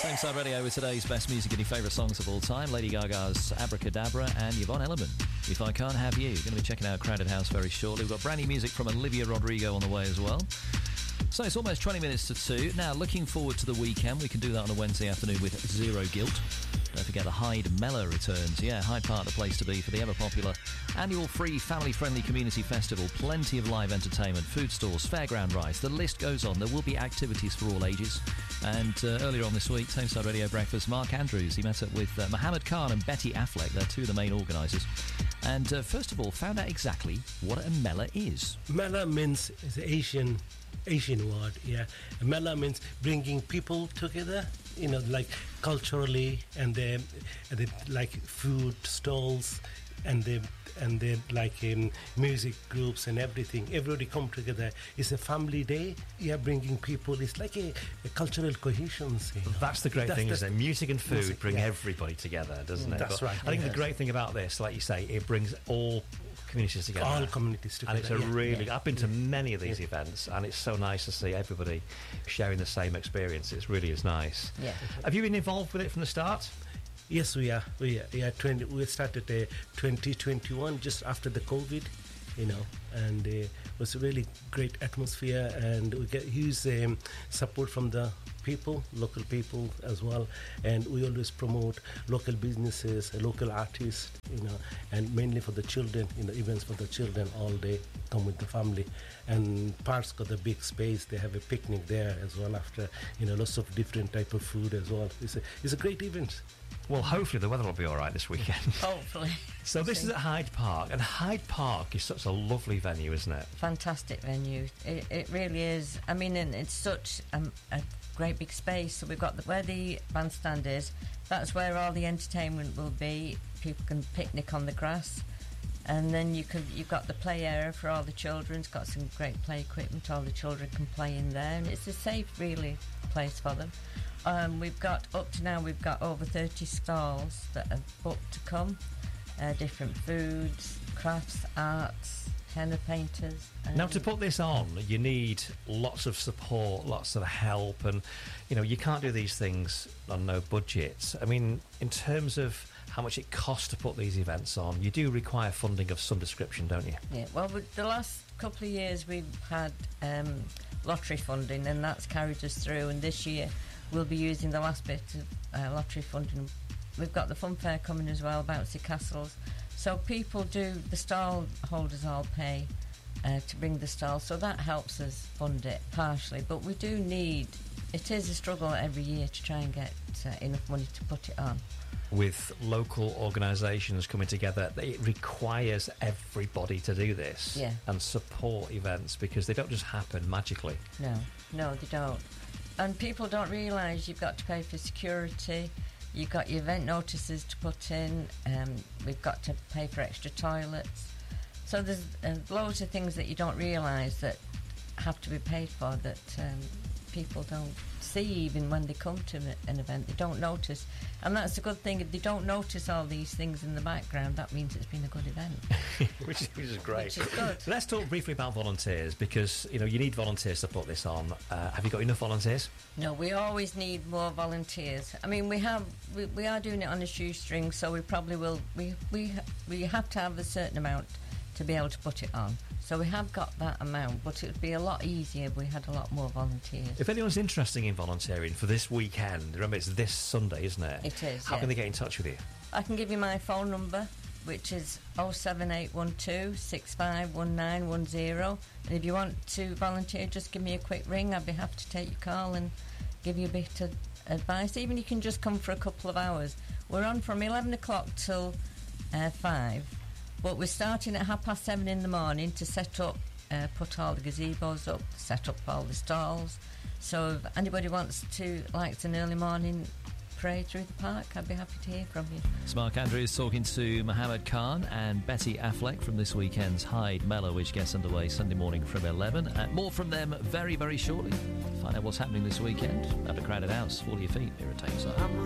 Same Side Radio with today's best music and your favourite songs of all time. Lady Gaga's Abracadabra and Yvonne Elliman. If I Can't Have You. Going to be checking out Crowded House very shortly. We've got brand new music from Olivia Rodrigo on the way as well. So it's almost 20 minutes to 2. Now, looking forward to the weekend. We can do that on a Wednesday afternoon with Zero Guilt. Don't forget the Hyde Mellor returns. Yeah, Hyde Park, the place to be for the ever-popular annual free family-friendly community festival. Plenty of live entertainment, food stalls, fairground rides. The list goes on. There will be activities for all ages. And earlier on this week, Same Side Radio Breakfast, Mark Andrews, he met up with Mohammed Khan and Betty Affleck. They're two of the main organisers. And first of all, found out exactly what a Mellor is. Mellor means it's an Asian word, yeah. Mellor means bringing people together, you know, like culturally, and then like food stalls, and then like music groups and everything. Everybody come together. It's a family day. Yeah, bringing people. It's like a cultural cohesion. You know? That's the great thing, isn't it? Music and food bring everybody together, doesn't it? That's right. I think the great thing about this, like you say, it brings all communities together. All communities together. And it's a really... I've been to many of these events, and it's so nice to see everybody sharing the same experience. It really is nice. Yeah. Have you been involved with it from the start? Yes, we are. We started 2021 just after the COVID, you know, and it was a really great atmosphere, and we get huge support from the people, local people as well, and we always promote local businesses, local artists, you know, and mainly for the children, you know, events for the children all day, come with the family. And Park's got a big space. They have a picnic there as well after, you know, lots of different type of food as well. It's a great event. Well, hopefully the weather will be all right this weekend. Hopefully. So this is at Hyde Park, and Hyde Park is such a lovely venue, isn't it? Fantastic venue. It really is. I mean, and it's such a great big space. So we've got where the bandstand is. That's where all the entertainment will be. People can picnic on the grass, and then you've got the play area for all the children. It's got some great play equipment. All the children can play in there, and it's a safe, really, place for them. We've got over 30 stalls that are booked to come. Different foods, crafts, arts, henna painters. Now, to put this on, you need lots of support, lots of help, and you know, you can't do these things on no budget. I mean, in terms of how much it costs to put these events on, you do require funding of some description, don't you? Yeah, well, with the last couple of years we've had lottery funding, and that's carried us through, and this year we'll be using the last bit of lottery funding. We've got the fun fair coming as well, bouncy castles. So the stall holders all pay to bring the stall, so that helps us fund it partially. But we do it is a struggle every year to try and get enough money to put it on. With local organisations coming together, it requires everybody to do this and support events, because they don't just happen magically. No, they don't. And people don't realise you've got to pay for security, you've got your event notices to put in, we've got to pay for extra toilets. So there's loads of things that you don't realise that have to be paid for, that people don't see even when they come to an event. They don't notice. And that's a good thing. If they don't notice all these things in the background, that means it's been a good event. which is great. Which is good. Let's talk briefly about volunteers, because you know you need volunteers to put this on. Have you got enough volunteers? No, we always need more volunteers. I mean, we are doing it on a shoestring, so we probably will. We have to have a certain amount to be able to put it on. So we have got that amount, but it would be a lot easier if we had a lot more volunteers. If anyone's interested in volunteering for this weekend, remember it's this Sunday, isn't it? It is. How can they get in touch with you? I can give you my phone number, which is 07812 651910. And if you want to volunteer, just give me a quick ring. I'd be happy to take your call and give you a bit of advice. Even you can just come for a couple of hours. We're on from 11 o'clock till 5. But we're starting at 7:30 in the morning to set up, put all the gazebos up, set up all the stalls. So if anybody likes an early morning parade through the park, I'd be happy to hear from you. It's Mark Andrews talking to Mohammed Khan and Betty Affleck from this weekend's Hyde Mellor, which gets underway Sunday morning from 11. More from them very, very shortly. Find out what's happening this weekend at the Crowded House. Fall to your feet here at Tameside.